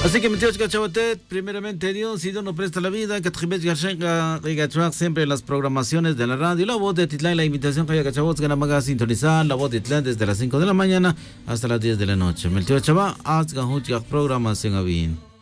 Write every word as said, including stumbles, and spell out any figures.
Así que, metidos cachabotet, primeramente Dios, si Dios nos presta la vida, que siempre en las programaciones de la radio, la voz de Titlán, la invitación que haya cachabot, que nada más sintonizar, la voz de Titlán desde las cinco de la mañana hasta las diez de la noche. Meltio Chava, haz programación a bien.